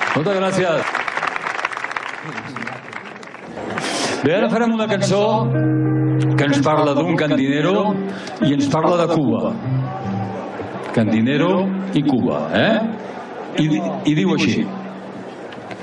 Moltes gràcies. Bé, ara farem una cançó que ens parla d'un cantinero i ens parla de Cuba. Cantinero i Cuba, I diu així.